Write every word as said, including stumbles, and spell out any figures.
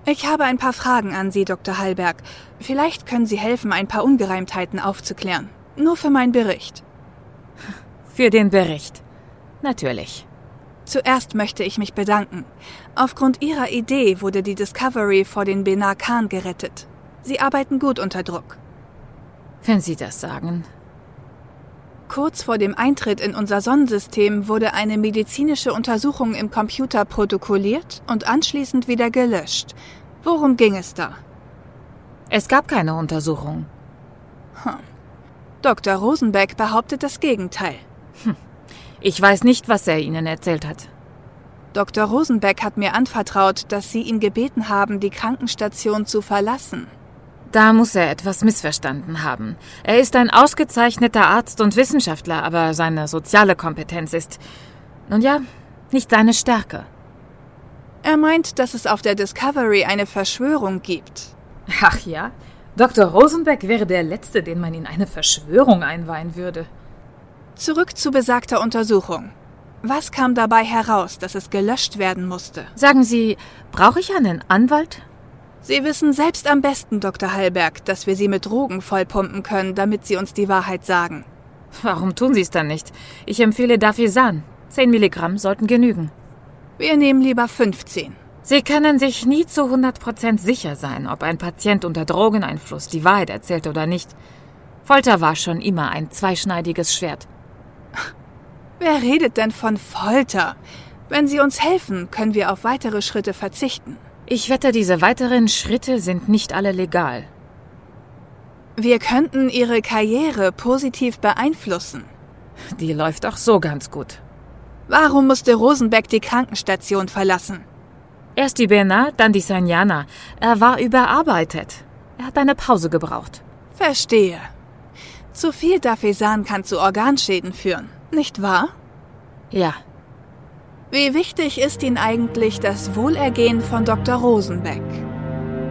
Ich habe ein paar Fragen an Sie, Doktor Hallberg. Vielleicht können Sie helfen, ein paar Ungereimtheiten aufzuklären. Nur für meinen Bericht. Für den Bericht. Natürlich. Zuerst möchte ich mich bedanken. Aufgrund Ihrer Idee wurde die Discovery vor den Benar Khan gerettet. Sie arbeiten gut unter Druck. Wenn Sie das sagen. Kurz vor dem Eintritt in unser Sonnensystem wurde eine medizinische Untersuchung im Computer protokolliert und anschließend wieder gelöscht. Worum ging es da? Es gab keine Untersuchung. Hm. Doktor Rosenbeck behauptet das Gegenteil. Hm. Ich weiß nicht, was er Ihnen erzählt hat. Doktor Rosenbeck hat mir anvertraut, dass Sie ihn gebeten haben, die Krankenstation zu verlassen. Da muss er etwas missverstanden haben. Er ist ein ausgezeichneter Arzt und Wissenschaftler, aber seine soziale Kompetenz ist, nun ja, nicht seine Stärke. Er meint, dass es auf der Discovery eine Verschwörung gibt. Ach ja? Doktor Rosenbeck wäre der Letzte, den man in eine Verschwörung einweihen würde. Zurück zu besagter Untersuchung. Was kam dabei heraus, dass es gelöscht werden musste? Sagen Sie, brauche ich einen Anwalt? Sie wissen selbst am besten, Doktor Hallberg, dass wir Sie mit Drogen vollpumpen können, damit Sie uns die Wahrheit sagen. Warum tun Sie es dann nicht? Ich empfehle Dafisan. Zehn Milligramm sollten genügen. Wir nehmen lieber fünfzehn. Sie können sich nie zu hundert Prozent sicher sein, ob ein Patient unter Drogeneinfluss die Wahrheit erzählt oder nicht. Folter war schon immer ein zweischneidiges Schwert. Wer redet denn von Folter? Wenn Sie uns helfen, können wir auf weitere Schritte verzichten. Ich wette, diese weiteren Schritte sind nicht alle legal. Wir könnten Ihre Karriere positiv beeinflussen. Die läuft auch so ganz gut. Warum musste Rosenbeck die Krankenstation verlassen? Erst die Benar, dann die Sanjana. Er war überarbeitet. Er hat eine Pause gebraucht. Verstehe. Zu viel Dafisan kann zu Organschäden führen, nicht wahr? Ja. Wie wichtig ist Ihnen eigentlich das Wohlergehen von Doktor Rosenbeck?